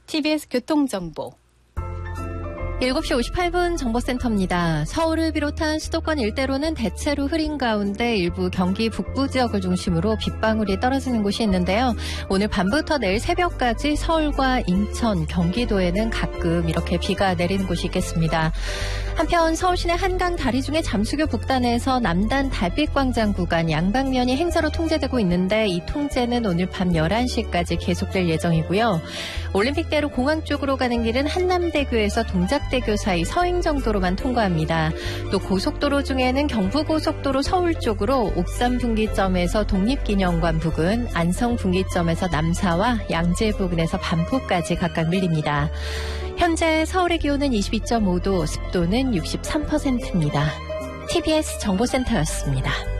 TBS 교통정보 7시 58분 정보센터입니다. 서울을 비롯한 수도권 일대로는 대체로 흐린 가운데 일부 경기 북부 지역을 중심으로 빗방울이 떨어지는 곳이 있는데요. 오늘 밤부터 내일 새벽까지 서울과 인천, 경기도에는 가끔 이렇게 비가 내리는 곳이 있겠습니다. 한편 서울 시내 한강 다리 중에 잠수교 북단에서 남단 달빛광장 구간 양방면이 행사로 통제되고 있는데 이 통제는 오늘 밤 11시까지 계속될 예정이고요. 올림픽대로 공항 쪽으로 가는 길은 한남대교에서 동작대교 사이 서행정도로만 통과합니다. 또 고속도로 중에는 경부고속도로 서울 쪽으로 옥산분기점에서 독립기념관 부근, 안성분기점에서 남사와 양재 부근에서 반포까지 각각 밀립니다. 현재 서울의 기온은 22.5도, 습도는 63%입니다. TBS 정보센터였습니다.